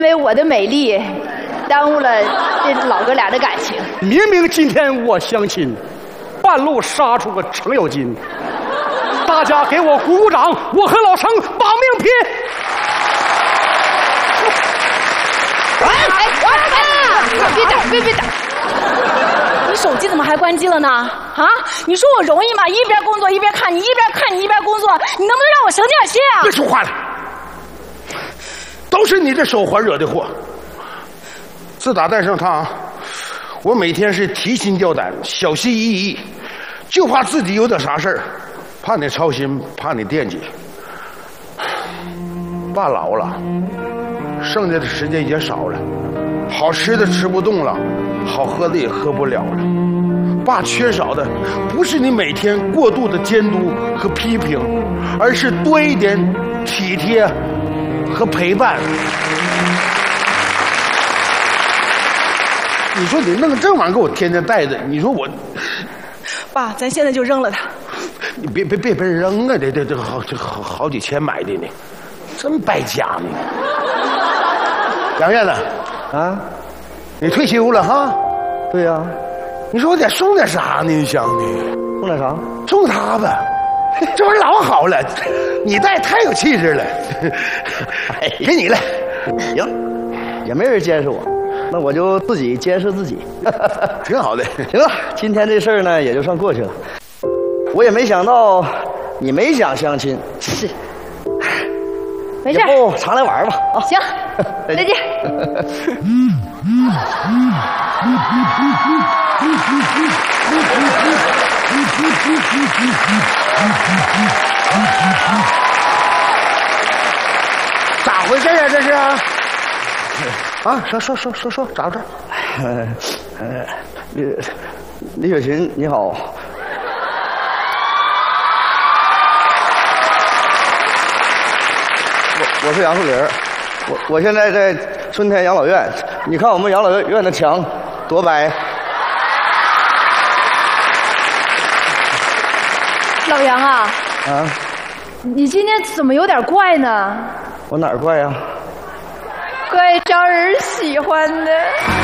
因为我的美丽，耽误了这老哥俩的感情。 明明今天我相亲，半路杀出个程咬金，大家给我鼓鼓掌，我和老程保命拼！ 别打！ 你手机怎么还关机了呢？啊，你说我容易吗？一边工作一边看你，一边看你一边工作，你能不能让我省点心啊？ 别说话了，都是你这手环惹的祸。自打带上它，我每天是提心吊胆，小心翼翼，就怕自己有点啥事儿，怕你操心，怕你惦记。爸老了，剩下的时间也少了，好吃的吃不动了，好喝的也喝不了了。爸缺少的不是你每天过度的监督和批评，而是多一点体贴和陪伴。你说你弄这玩意儿给我天天带着，你说我， 爸，咱现在就扔了它。 你别扔啊！这好几千买的呢，真败家呢。杨院子啊，你退休了哈？ 对呀、 你说我得送点啥呢？你想呢？ 送点啥？ 送他吧，这玩意儿老好了，你戴太有气质了。给你了， 行，也没人监视我，那我就自己监视自己。 挺好的。 行了，今天这事儿呢也就算过去了。我也没想到你没想相亲，是， 没事， 以后常来玩吧啊。 行，再见。 咋回事啊？这是啊？啊，说，咋回事？ 李雪琴，你好。我是杨树林，我现在在春天养老院，你看我们养老院的墙多白。 老杨啊， 啊， 你今天怎么有点怪呢？ 我哪儿怪呀？ 怪招人喜欢的。